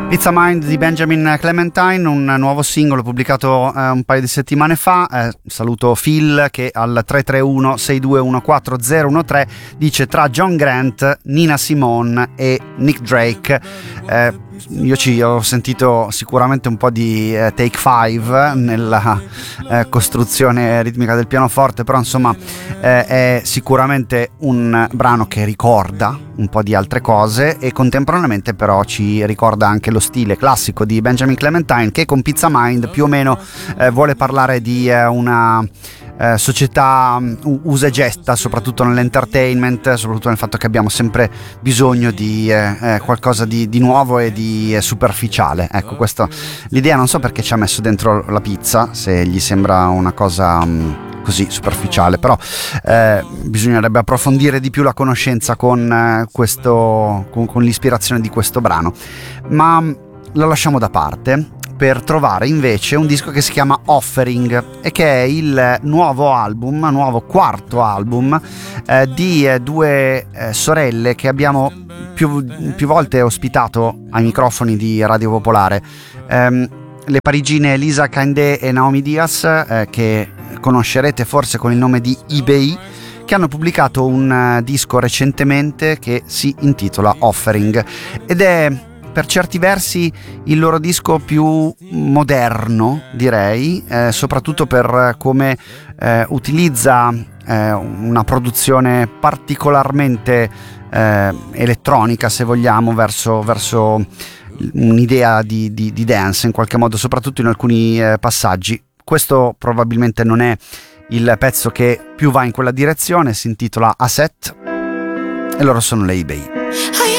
Pizza Mind di Benjamin Clementine, un nuovo singolo pubblicato un paio di settimane fa. Saluto Phil che al 331-6214013 dice: tra John Grant, Nina Simone e Nick Drake. Io ci ho sentito sicuramente un po' di Take Five nella costruzione ritmica del pianoforte, però insomma è sicuramente un brano che ricorda un po' di altre cose e contemporaneamente però ci ricorda anche lo stile classico di Benjamin Clementine, che con Pizza Mind più o meno vuole parlare di una società usa e getta, soprattutto nell'entertainment, soprattutto nel fatto che abbiamo sempre bisogno di qualcosa di nuovo e di superficiale. Ecco, questa l'idea. Non so perché ci ha messo dentro la pizza, se gli sembra una cosa così superficiale, però bisognerebbe approfondire di più la conoscenza con con l'ispirazione di questo brano, ma lo lasciamo da parte per trovare invece un disco che si chiama Offering e che è il nuovo quarto album di due sorelle che abbiamo più volte ospitato ai microfoni di Radio Popolare, le parigine Elisa Candé e Naomi Diaz, che conoscerete forse con il nome di eBay, che hanno pubblicato un disco recentemente che si intitola Offering ed è per certi versi il loro disco più moderno, direi, soprattutto per come utilizza una produzione particolarmente elettronica, se vogliamo, verso un'idea di dance in qualche modo, soprattutto in alcuni passaggi. Questo probabilmente non è il pezzo che più va in quella direzione, si intitola Asset e loro sono le eBay.